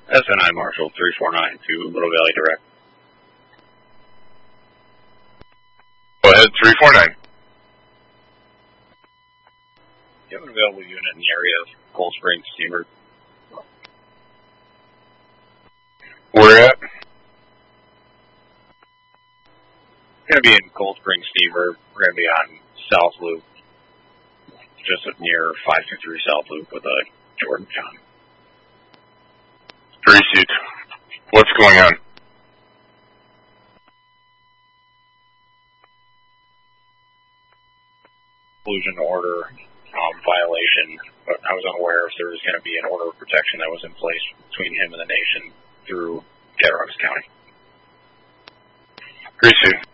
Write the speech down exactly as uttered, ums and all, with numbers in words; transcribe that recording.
S N I Marshall three four nine to Little Valley Direct. Go ahead, three four nine. You have an available unit in the area of Cold Spring Steamer. Where at? We're going to be in Cold Spring Steamer. We're going to be on South Loop, just near five two three South Loop with a Jordan John. Receipt. What's going on? Exclusion order um, violation, but I was unaware if there was going to be an order of protection that was in place between him and the nation through Cattaraugus County. Receipt.